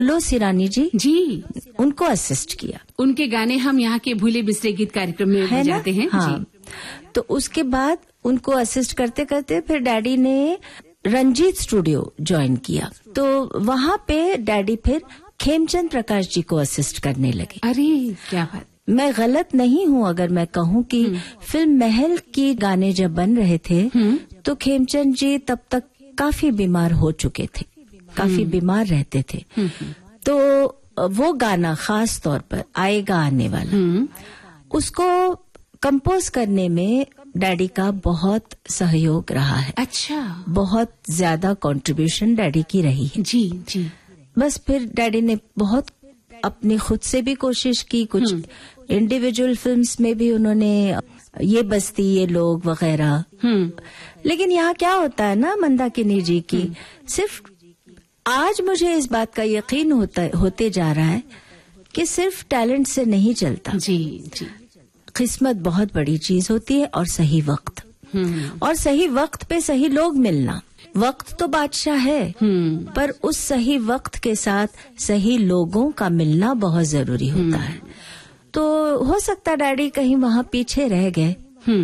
Lossy रानी जी उनको assist किया। उनके गाने हम यहाँ के भूले बिसरे गीत कार्यक्रम में बजाते हैं। हाँ। जी। तो उसके बाद उनको असिस्ट करते करते फिर डैडी ने रंजीत स्टूडियो ज्वाइन किया। तो वहाँ पे डैडी फिर खेमचंद प्रकाश जी को असिस्ट करने लगे। अरे क्या बात। मैं गलत नहीं हूँ अगर मैं कहूँ कि फिल्म महल की गाने जब बन रहे थे तो खेमचंद जी तब तक काफी बीमार हो चुके थे, काफी बीमार रहते थे। तो वो गाना खास तौर पर आएगा आने वाला, उसको कंपोज करने में डैडी का बहुत सहयोग रहा है। अच्छा। बहुत ज्यादा कंट्रीब्यूशन डैडी की रही है। जी जी। बस फिर डैडी ने बहुत अपनी खुद से भी कोशिश की, कुछ इंडिविजुअल फिल्म्स में भी उन्होंने ये बस्ती ये लोग वगैरह। लेकिन यहाँ क्या होता है ना मंदाकिनी जी की, सिर्फ आज मुझे इस बात का यकीन होते जा रहा है कि सिर्फ टैलेंट से नहीं चलता। जी जी। किस्मत बहुत बड़ी चीज होती है और सही वक्त, और सही वक्त पे सही लोग मिलना। वक्त तो बादशाह है, पर उस सही वक्त के साथ सही लोगों का मिलना बहुत जरूरी होता है। तो हो सकता डैडी कहीं वहाँ पीछे रह गए।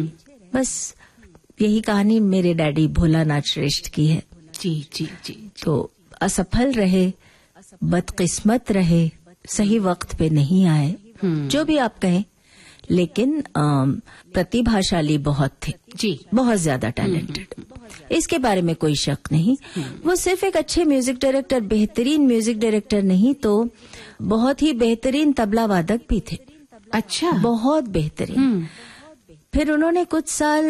बस यही कहानी मेरे डैडी भोलानाथ श्रेष्ठ की है। जी जी जी। तो असफल रहे, बदकिस्मत रहे, सही वक्त पे नहीं आए, जो भी आप कहें, लेकिन प्रतिभाशाली बहुत थे जी, बहुत ज्यादा टैलेंटेड, इसके बारे में कोई शक नहीं। वो सिर्फ एक अच्छे म्यूजिक डायरेक्टर, बेहतरीन म्यूजिक डायरेक्टर नहीं तो बहुत ही बेहतरीन तबला वादक भी थे। अच्छा। बहुत बेहतरीन। फिर उन्होंने कुछ साल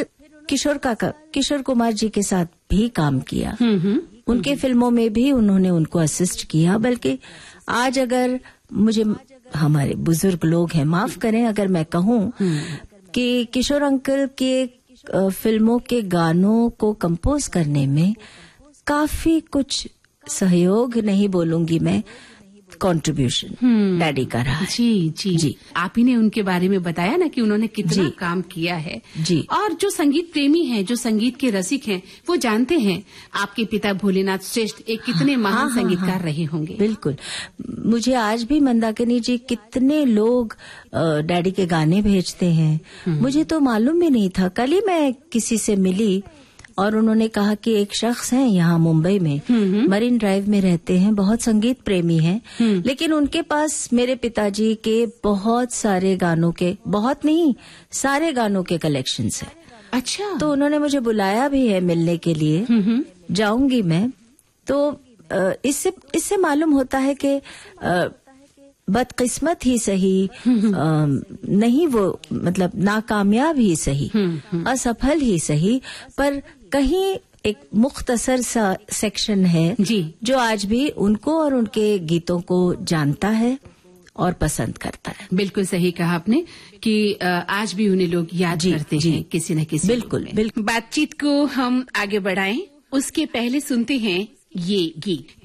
किशोर कुमार जी के साथ भी काम किया। उनके फिल्मों में भी उन्होंने उनको असिस्ट किया। बल्कि आज अगर मुझे, हमारे बुजुर्ग लोग हैं, माफ करें अगर मैं कहूँ कि किशोर अंकल के फिल्मों के गानों को कंपोज करने में काफी कुछ सहयोग, नहीं बोलूंगी मैं, कंट्रीब्यूशन डैडी का रहा है। जी जी जी। आप ही ने उनके बारे में बताया ना कि उन्होंने कितना काम किया है। जी। और जो संगीत प्रेमी हैं, जो संगीत के रसिक हैं, वो जानते हैं आपके पिता भोलेनाथ श्रेष्ठ एक कितने महान संगीतकार रहे होंगे। बिल्कुल। मुझे आज भी मंदाकिनी जी कितने लोग डैडी के गाने भेजते हैं, मुझे तो मालूम भी नहीं था। कल ही मैं किसी से मिली और उन्होंने कहा कि एक शख्स हैं यहाँ मुंबई में, मरीन ड्राइव में रहते हैं, बहुत संगीत प्रेमी हैं, लेकिन उनके पास मेरे पिताजी के बहुत सारे गानों के, बहुत नहीं सारे गानों के कलेक्शंस हैं। अच्छा। तो उन्होंने मुझे बुलाया भी है मिलने के लिए, जाऊंगी मैं। तो इससे मालूम होता है कि बदकिस्मत ही सही, नहीं वो मतलब नाकामयाब ही सही, असफल ही सही, पर कहीं एक मुख्तसर सा सेक्शन है जी, जो आज भी उनको और उनके गीतों को जानता है और पसंद करता है। बिल्कुल सही कहा आपने कि आज भी उन्हें लोग याद करते हैं किसी न किसी। बिल्कुल बिल्कुल। बातचीत को हम आगे बढ़ाएं, उसके पहले सुनते हैं ये गीत।